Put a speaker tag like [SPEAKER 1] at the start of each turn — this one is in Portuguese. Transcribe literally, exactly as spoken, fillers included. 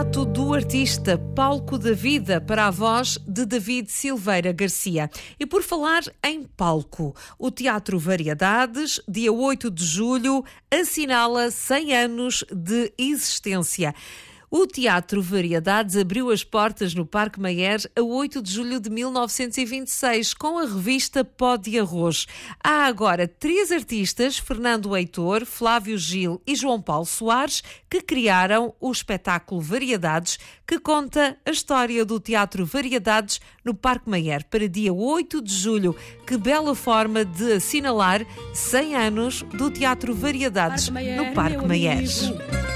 [SPEAKER 1] Do artista Palco da Vida, para a voz de David Silveira Garcia. E por falar em palco, o Teatro Variedades, dia oito de julho, assinala cem anos de existência. O Teatro Variedades abriu as portas no Parque Mayer a oito de julho de mil novecentos e vinte e seis, com a revista Pó de Arroz. Há agora três artistas, Fernando Heitor, Flávio Gil e João Paulo Soares, que criaram o espetáculo Variedades, que conta a história do Teatro Variedades no Parque Mayer para dia oito de julho. Que bela forma de assinalar cem anos do Teatro Variedades no Parque Mayer.